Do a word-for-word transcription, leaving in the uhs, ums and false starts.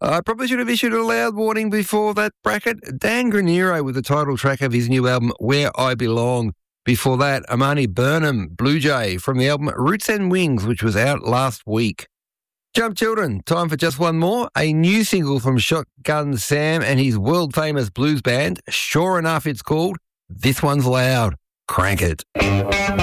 I probably should have issued a loud warning before that bracket. Dan Granero with the title track of his new album, Where I Belong. Before that, Amani Burnham, Blue Jay, from the album Roots and Wings, which was out last week. Jump Children, time for just one more. A new single from Shotgun Sam and his world-famous blues band. Sure enough, it's called This One's Loud. Crank it.